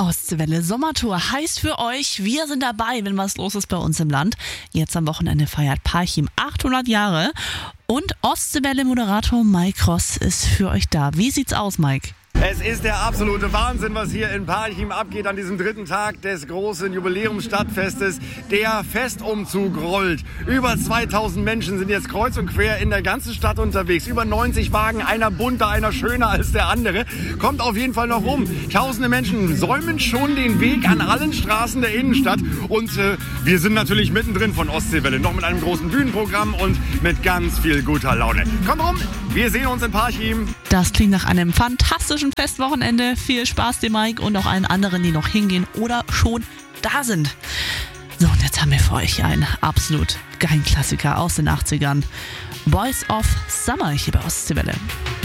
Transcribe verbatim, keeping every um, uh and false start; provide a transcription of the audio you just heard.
Ostseewelle Sommertour heißt für euch, wir sind dabei, wenn was los ist bei uns im Land. Jetzt am Wochenende feiert Parchim achthundert Jahre und Ostseewelle-Moderator Mike Ross ist für euch da. Wie sieht's aus, Mike? Es ist der absolute Wahnsinn, was hier in Parchim abgeht an diesem dritten Tag des großen Jubiläumsstadtfestes. Der Festumzug rollt. Über zweitausend Menschen sind jetzt kreuz und quer in der ganzen Stadt unterwegs. Über neunzig Wagen, einer bunter, einer schöner als der andere. Kommt auf jeden Fall noch rum. Tausende Menschen säumen schon den Weg an allen Straßen der Innenstadt. Und äh, wir sind natürlich mittendrin von Ostseewelle. Noch mit einem großen Bühnenprogramm und mit ganz viel guter Laune. Kommt rum, wir sehen uns in Parchim. Das klingt nach einem fantastischen Festwochenende. Viel Spaß dir, Mike, und auch allen anderen, die noch hingehen oder schon da sind. So, und jetzt haben wir für euch einen absolut geilen Klassiker aus den achtzigern. Boys of Summer hier bei Ostseewelle.